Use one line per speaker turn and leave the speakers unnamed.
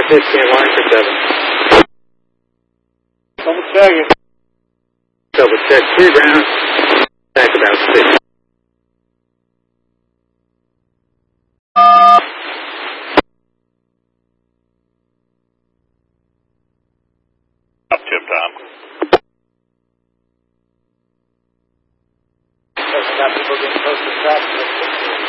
50 in line for 7.
Double check it.
Double check. 3 rounds. Back about 6.
Up, Tim Tom.
Got people getting close to track.